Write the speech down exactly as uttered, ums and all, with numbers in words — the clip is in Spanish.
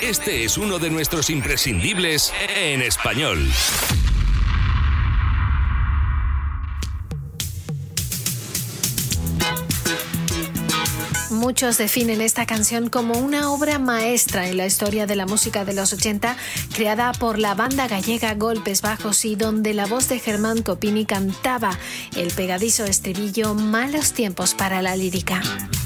este es uno de nuestros imprescindibles en español. Muchos definen esta canción como una obra maestra en la historia de la música de los ochenta, creada por la banda gallega Golpes Bajos y donde la voz de Germán Copini cantaba el pegadizo estribillo Malos tiempos para la lírica.